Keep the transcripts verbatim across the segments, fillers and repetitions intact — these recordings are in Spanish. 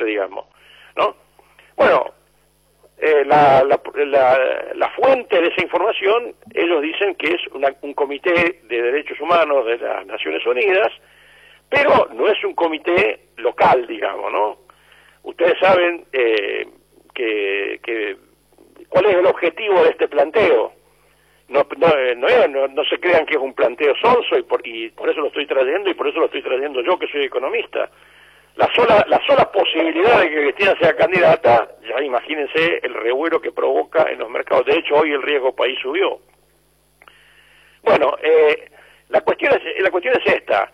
digamos, ¿no? Bueno, eh, la, la, la, la fuente de esa información, ellos dicen que es una, un comité de derechos humanos de las Naciones Unidas, pero no es un comité local, digamos, ¿no? Ustedes saben eh, que, que cuál es el objetivo de este planteo. No, no, no, no, no se crean que es un planteo sonso y por, y por eso lo estoy trayendo y por eso lo estoy trayendo yo, que soy economista. La sola, la sola posibilidad de que Cristina sea candidata, ya imagínense el revuelo que provoca en los mercados. De hecho, hoy el riesgo país subió. Bueno, eh, la cuestión es, la cuestión es esta.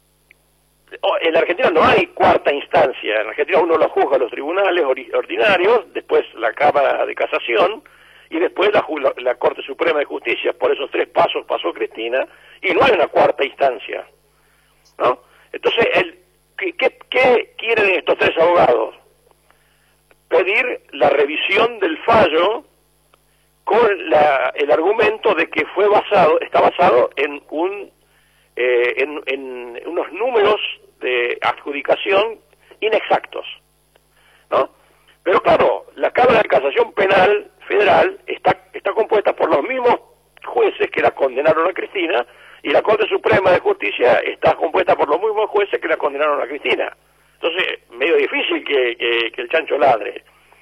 En la Argentina no hay cuarta instancia. En la Argentina uno lo juzga a los tribunales ordinarios, después la Cámara de Casación y después la, la, la Corte Suprema de Justicia. Por esos tres pasos pasó Cristina y no hay una cuarta instancia, ¿no? Entonces, el, ¿qué, qué, qué quieren estos tres abogados? Pedir la revisión del fallo con la, el argumento de que fue basado, está basado en un eh, en, en unos números de adjudicación inexactos, ¿no? Pero claro, la Cámara de Casación Penal Federal está, está compuesta por los mismos jueces que la condenaron a Cristina, y la Corte Suprema de Justicia está compuesta por los mismos jueces que la condenaron a Cristina. Entonces, medio difícil que, que, que el chancho ladre.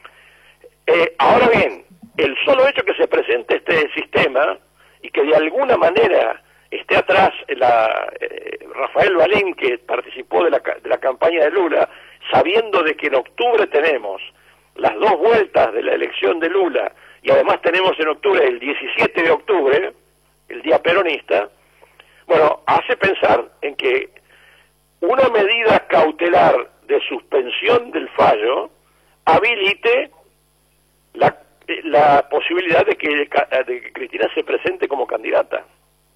Eh, ahora bien, el solo hecho que se presente este sistema y que de alguna manera esté atrás la, eh, Rafael Balín, que participó de la, de la campaña de Lula, sabiendo de que en octubre tenemos las dos vueltas de la elección de Lula, y además tenemos en octubre, el diecisiete de octubre, el día peronista, bueno, hace pensar en que una medida cautelar de suspensión del fallo habilite la, la posibilidad de que, de que Cristina se presente como candidata.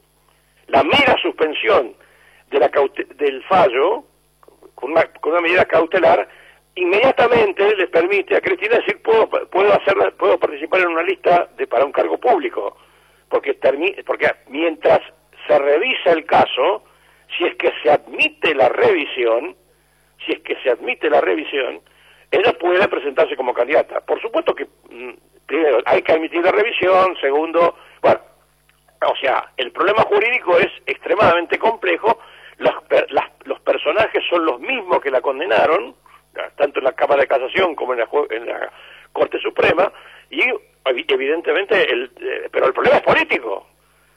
La mera suspensión de la del fallo, con una, con una medida cautelar, inmediatamente le permite a Cristina decir, puedo puedo hacerla, puedo participar en una lista de para un cargo público, porque termi, porque mientras se revisa el caso, si es que se admite la revisión, si es que se admite la revisión, ella puede presentarse como candidata. Por supuesto que primero hay que admitir la revisión, segundo, bueno, o sea, el problema jurídico es extremadamente complejo. Los, las, los personajes son los mismos que la condenaron, tanto en la Cámara de Casación como en la, en la Corte Suprema, y evidentemente, el, eh, pero el problema es político.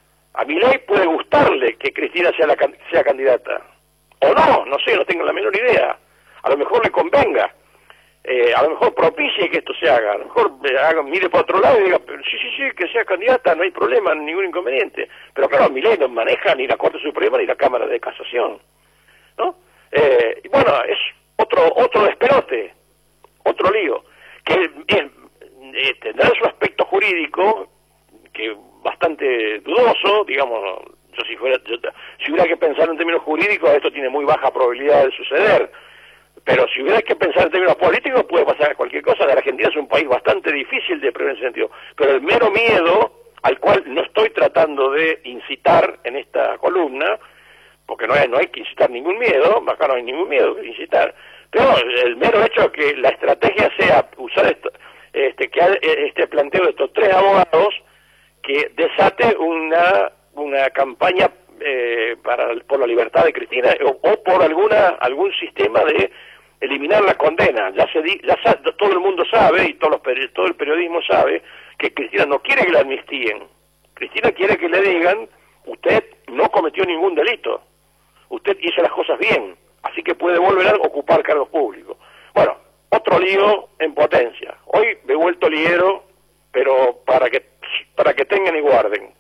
A Milei puede gustarle que Cristina sea, la, sea candidata, o no, no sé, no tengo la menor idea. A lo mejor le convenga, eh, a lo mejor propicie que esto se haga, a lo mejor eh, haga, mire para otro lado y diga, sí, sí, sí, que sea candidata, no hay problema, ningún inconveniente. Pero claro, Milei no maneja ni la Corte Suprema ni la Cámara de Casación, ¿no? Eh, y bueno, es otro otro despelote, otro lío, que eh, eh, tendrá su aspecto jurídico, que bastante dudoso, digamos. Yo si fuera, yo, si hubiera que pensar en términos jurídicos, esto tiene muy baja probabilidad de suceder. Pero si hubiera que pensar en términos políticos, puede pasar cualquier cosa. La Argentina es un país bastante difícil de prever en ese sentido. Pero el mero miedo, al cual no estoy tratando de incitar en esta columna, porque no hay, no hay que incitar ningún miedo, acá no hay ningún miedo que incitar, pero el mero hecho de que la estrategia sea usar esto, este, que este planteo de estos tres abogados, que desate una, una campaña eh, para por la libertad de Cristina, o, o por alguna algún sistema de eliminar la condena. Ya se di, ya sa, todo el mundo sabe, y todos los, todo el periodismo sabe, que Cristina no quiere que la amnistíen. Cristina quiere que le digan, usted no cometió ningún delito, usted hizo las cosas bien, así que puede volver a ocupar cargos públicos. Bueno, otro lío en potencia. Hoy me he vuelto liero, pero para que para que tengan y guarden.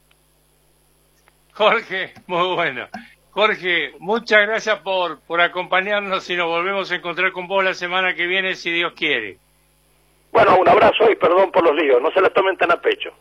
Jorge, muy bueno. Jorge, muchas gracias por, por acompañarnos y nos volvemos a encontrar con vos la semana que viene, si Dios quiere. Bueno, un abrazo y perdón por los líos, no se la tomen tan a pecho.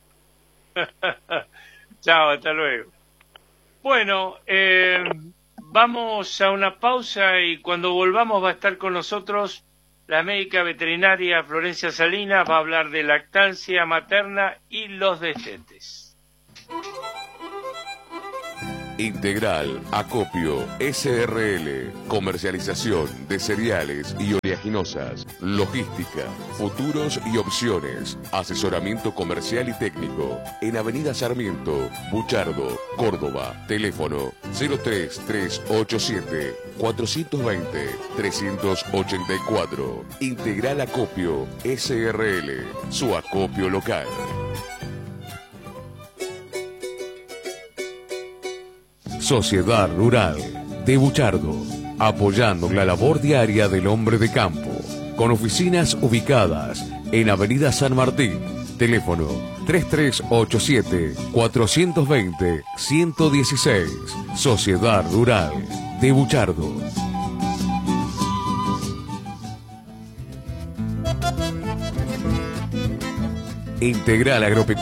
Chao, hasta luego. Bueno, eh, vamos a una pausa y cuando volvamos va a estar con nosotros la médica veterinaria Florencia Salinas, va a hablar de lactancia materna y los destetes. Integral Acopio S R L. Comercialización de cereales y oleaginosas. Logística, futuros y opciones. Asesoramiento comercial y técnico. En Avenida Sarmiento, Buchardo, Córdoba. Teléfono cero tres tres ocho siete cuatro dos cero tres ocho cuatro. Integral Acopio S R L. Su acopio local. Sociedad Rural de Buchardo, apoyando la labor diaria del hombre de campo, con oficinas ubicadas en Avenida San Martín, teléfono tres tres ocho siete cuatro dos cero uno uno seis, Sociedad Rural de Buchardo. Integral Agropecuaria.